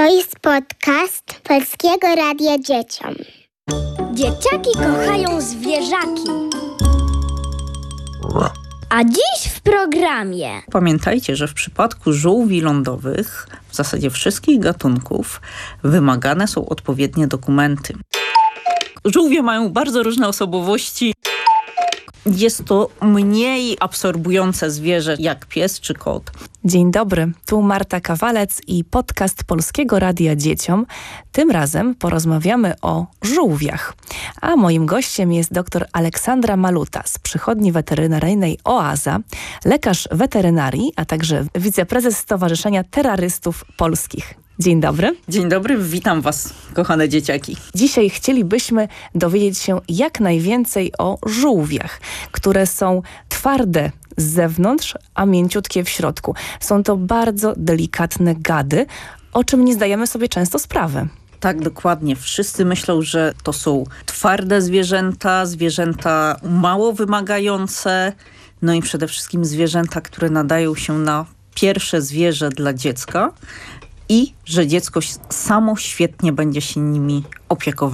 To jest podcast Polskiego Radia Dzieciom. Dzieciaki kochają zwierzaki. A dziś w programie. Pamiętajcie, że w przypadku żółwi lądowych, w zasadzie wszystkich gatunków, wymagane są odpowiednie dokumenty. Żółwie mają bardzo różne osobowości. Jest to mniej absorbujące zwierzę jak pies czy kot. Dzień dobry, tu Marta Kawalec i podcast Polskiego Radia Dzieciom. Tym razem porozmawiamy o żółwiach. A moim gościem jest dr Aleksandra Maluta z przychodni weterynaryjnej Oaza, lekarz weterynarii, a także wiceprezes Stowarzyszenia Terrorystów Polskich. Dzień dobry. Dzień dobry, witam Was, kochane dzieciaki. Dzisiaj chcielibyśmy dowiedzieć się jak najwięcej o żółwiach, które są twarde z zewnątrz, a mięciutkie w środku. Są to bardzo delikatne gady, o czym nie zdajemy sobie często sprawy. Tak, dokładnie. Wszyscy myślą, że to są twarde zwierzęta mało wymagające, no i przede wszystkim zwierzęta, które nadają się na pierwsze zwierzę dla dziecka i że dziecko samo świetnie będzie się nimi opiekowało.